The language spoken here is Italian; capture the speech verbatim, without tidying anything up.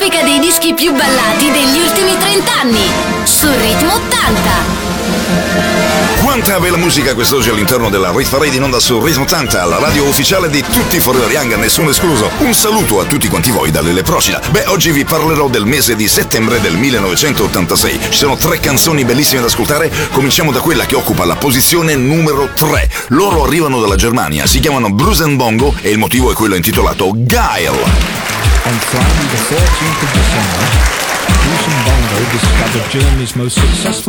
classifica dei dischi più ballati degli ultimi trent'anni su Ritmo ottanta. Quanta bella musica quest'oggi all'interno della Rit Parade in onda su Ritmo ottanta, la radio ufficiale di tutti i Forever Young, nessuno escluso. Un saluto a tutti quanti voi da Lele Procida. Beh, oggi vi parlerò del mese di settembre del millenovecentottantasei. Ci sono tre canzoni bellissime da ascoltare. Cominciamo da quella che occupa la posizione numero tre. Loro arrivano dalla Germania, si chiamano Bruce and Bongo e il motivo è quello intitolato Guile. On Friday the thirteenth of December, Bruce and Bongo discovered Germany's most successful